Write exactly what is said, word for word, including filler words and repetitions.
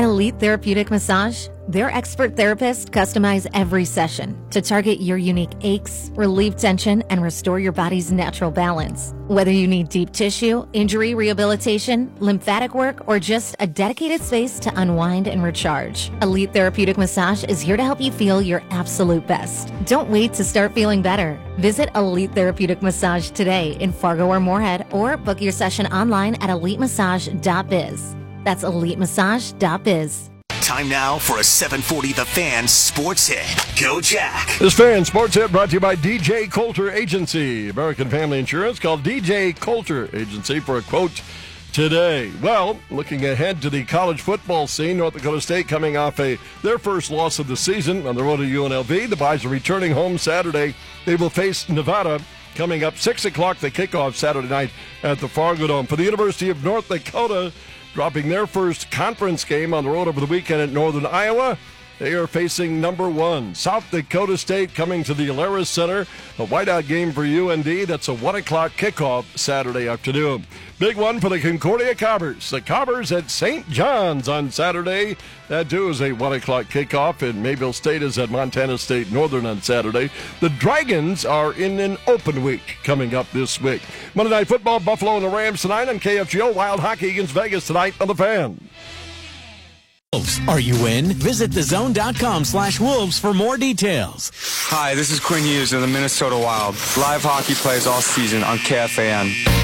At Elite Therapeutic Massage, their expert therapists customize every session to target your unique aches, relieve tension, and restore your body's natural balance. Whether you need deep tissue, injury rehabilitation, lymphatic work, or just a dedicated space to unwind and recharge, Elite Therapeutic Massage is here to help you feel your absolute best. Don't wait to start feeling better. Visit Elite Therapeutic Massage today in Fargo or Moorhead, or book your session online at elite massage dot biz. That's elite massage dot biz. Time now for a seven forty The Fan Sports Hit. Go Jack. This Fan Sports Hit brought to you by D J Coulter Agency. American Family Insurance. Call D J Coulter Agency for a quote today. Well, looking ahead to the college football scene, North Dakota State coming off a their first loss of the season on the road to U N L V. The Buys are returning home Saturday. They will face Nevada coming up six o'clock, the kickoff Saturday night at the Fargo Dome. For the University of North Dakota, dropping their first conference game on the road over the weekend at Northern Iowa, they are facing number one, South Dakota State, coming to the Alaris Center. A whiteout game for U N D. That's a one o'clock kickoff Saturday afternoon. Big one for the Concordia Cobbers. The Cobbers at Saint John's on Saturday. That, too, is a one o'clock kickoff, and Mayville State is at Montana State Northern on Saturday. The Dragons are in an open week coming up this week. Monday Night Football, Buffalo and the Rams tonight on K F G O. Wild Hockey against Vegas tonight on The Fan. Are you in? Visit thezone.com slash wolves for more details. Hi, this is Quinn Hughes of the Minnesota Wild. Live hockey plays all season on K F A N.